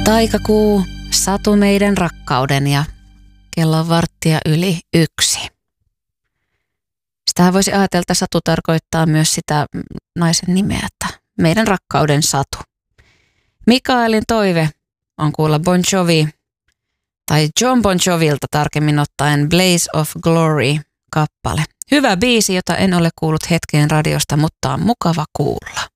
Taikakuu, Satu meidän rakkauden ja kello on 1:15. Sitähän voisi ajatella, että Satu tarkoittaa myös sitä naisen nimeä, että meidän rakkauden Satu. Mikaelin toive on kuulla Bon Jovi tai John Bon Jovilta tarkemmin ottaen Blaze of Glory-kappale. Hyvä biisi, jota en ole kuullut hetkeen radiosta, mutta on mukava kuulla.